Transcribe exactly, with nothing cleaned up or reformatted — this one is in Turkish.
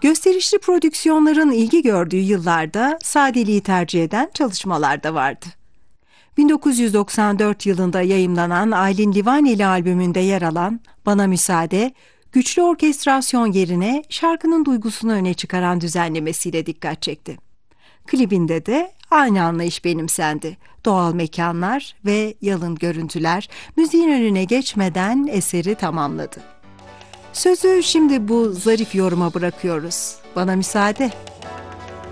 Gösterişli prodüksiyonların ilgi gördüğü yıllarda sadeliği tercih eden çalışmalar da vardı. bin dokuz yüz doksan dört yılında yayımlanan Aylin Livaneli albümünde yer alan Bana Müsaade, güçlü orkestrasyon yerine şarkının duygusunu öne çıkaran düzenlemesiyle dikkat çekti. Klibinde de aynı anlayış benimsendi. Doğal mekanlar ve yalın görüntüler müziğin önüne geçmeden eseri tamamladı. Sözü şimdi bu zarif yoruma bırakıyoruz. Bana müsaade.